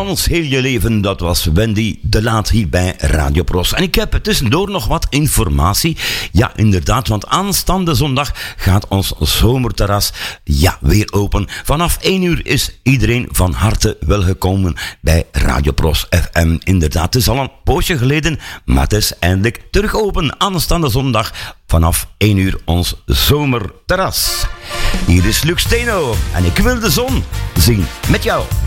Dans heel je leven, dat was Wendy de Laat hier bij Radio Pros. En ik heb tussendoor nog wat informatie. Ja, inderdaad, want aanstaande zondag gaat ons zomerterras weer open. Vanaf 1 uur is iedereen van harte welgekomen bij Radio Pros FM. Inderdaad, het is al een poosje geleden, maar het is eindelijk terug open. Aanstaande zondag vanaf 1 uur ons zomerterras. Hier is Luc Steno en ik wil de zon zien met jou.